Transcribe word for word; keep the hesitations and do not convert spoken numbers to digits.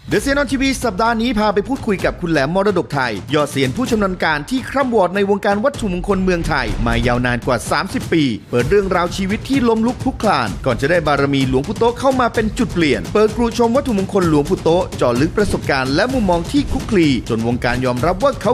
เดอะเซียนออนทีวีสัปดาห์นี้พาไปพูดคุยกับคุณแหลมมรดกไทยยอดเซียนผู้ชำนาญการที่คร่ำวอดในวงการวัตถุมงคลเมืองไทยมายาวนานกว่าสามสิบปีเปิดเรื่องราวชีวิตที่ล้มลุกคลุกคลานก่อนจะได้บารมีหลวงปู่โตเข้ามาเป็นจุดเปลี่ยนเปิดครูชมวัตถุมงคลหลวงปู่โตเจาะลึกประสบการณ์และมุมมองที่คลุกคลีจนวงการยอมรับว่าเขา